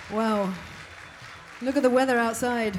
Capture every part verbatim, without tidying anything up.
Wow. Look at the weather outside.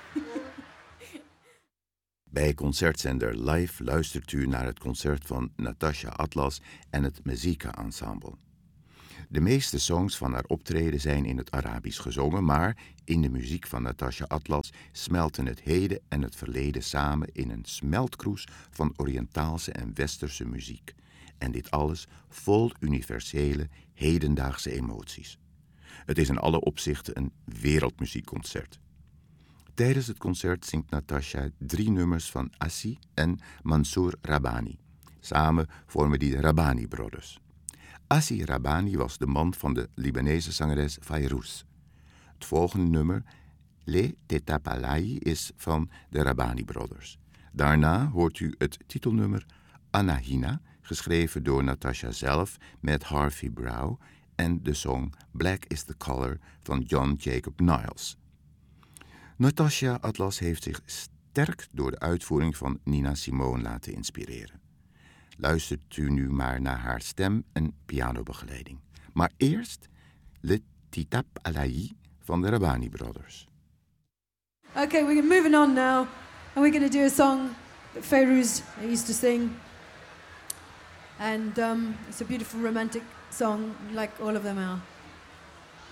Bij concertzender Live luistert u naar het concert van Natasha Atlas en het Mezika Ensemble. De meeste songs van haar optreden zijn in het Arabisch gezongen, maar in de muziek van Natasha Atlas smelten het heden en het verleden samen in een smeltkroes van Oriëntaalse en Westerse muziek. En dit alles vol universele, hedendaagse emoties. Het is in alle opzichten een wereldmuziekconcert. Tijdens het concert zingt Natasha drie nummers van Assi en Mansour Rabbani. Samen vormen die de Rabbani Brothers. Assi Rabbani was de man van de Libanese zangeres Fayrouz. Het volgende nummer, Le Tetapalai, is van de Rabbani Brothers. Daarna hoort u het titelnummer Anahina, geschreven door Natasha zelf met Harvey Brow, en de song Black is the Color van John Jacob Niles. Natasha Atlas heeft zich sterk door de uitvoering van Nina Simone laten inspireren. Luistert u nu maar naar haar stem en pianobegeleiding. Maar eerst Le Titap Alai van de Rabbani Brothers. Okay, we're moving on now, and we're going to do a song that Fayrouz used to sing. And um, it's a beautiful romantic song, like all of them are.